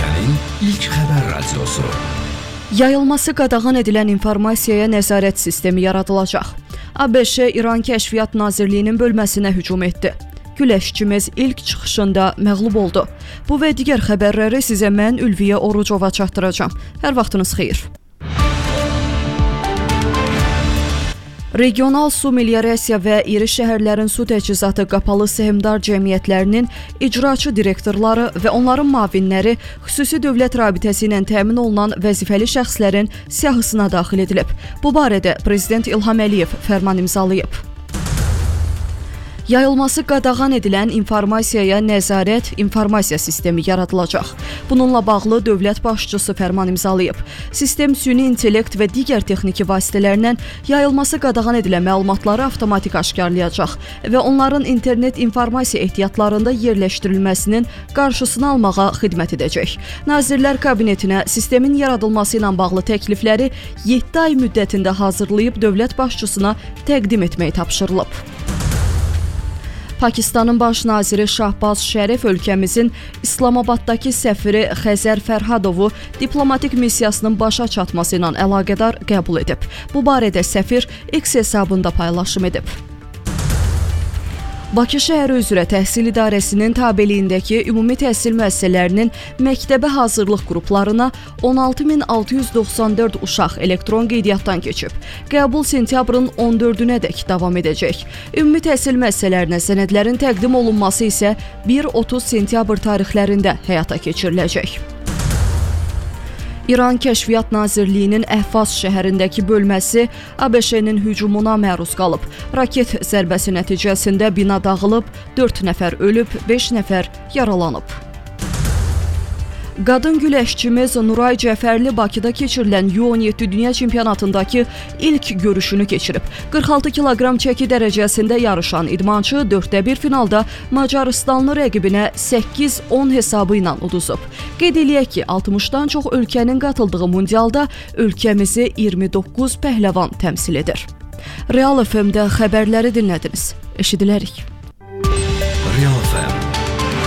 Ölkənin ilk xəbər radiosu. Yayılması qadağan edilən informasiyaya nəzarət sistemi yaradılacaq. ABŞ İran Kəşfiyyat Nazirliyinin bölməsinə hücum etdi. Güləşçimiz ilk çıxışında məğlub oldu. Bu və digər xəbərləri sizə mən Ülviyə Orucova çatdıracağam. Hər vaxtınız xeyir. Regional su meliorasiya və iri şəhərlərin su təchizatı qapalı səhmdar cəmiyyətlərinin icraçı direktorları və onların müavinləri xüsusi dövlət rabitəsi ilə təmin olunan vəzifəli şəxslərin siyahısına daxil edilib. Bu barədə Prezident İlham Əliyev fərman imzalayıb. Yayılması qadağan edilən informasiyaya nəzarət informasiya sistemi yaradılacaq. Bununla bağlı dövlət başçısı fərman imzalayıb. Sistem süni intellekt və digər texniki vasitələrlə yayılması qadağan edilən məlumatları avtomatik aşkarlayacaq və onların internet informasiya ehtiyatlarında yerləşdirilməsinin qarşısını almağa xidmət edəcək. Nazirlər Kabinetinə sistemin yaradılması ilə bağlı təklifləri 7 ay müddətində hazırlayıb dövlət başçısına təqdim etmək tapşırılıb. Pakistanın baş naziri Şahbaz Şərif ölkəmizin İslamabaddakı səfiri Xəzər Fərhadovu diplomatik missiyasının başa çatması ilə əlaqədar qəbul edib. Bu barədə səfir X hesabında paylaşım edib. Bakı şəhəri üzrə təhsil idarəsinin tabeliyindəki ümumi təhsil müəssisələrinin məktəbə hazırlıq qruplarına 16.694 uşaq elektron qeydiyyatdan keçib. Qəbul sentyabrın 14-ədək davam edəcək. Ümumi təhsil müəssisələrinə sənədlərin təqdim olunması isə 1-30 sentyabr tarixlərində həyata keçiriləcək. İran Kəşfiyyat Nazirliyinin Əhvaz şəhərindəki bölməsi ABŞ-nin hücumuna məruz qalıb. Raket zərbəsi nəticəsində bina dağılıb, 4 nəfər ölüb, 5 nəfər yaralanıb. Qadın güləşçimiz Nuray Cəfərli Bakıda keçirilən U17 Dünya Çempionatındakı ilk görüşünü keçirib. 46 kiloqram çəki dərəcəsində yarışan idmançı 4-1 finalda Macarıstanlı rəqibinə 8-10 hesabı ilə uduzub. Qeyd eləyək ki, 60-dan çox ölkənin qatıldığı mundialda ölkəmizi 29 pəhləvan təmsil edir. Real FM-də xəbərləri dinlədiniz. Eşidilərik.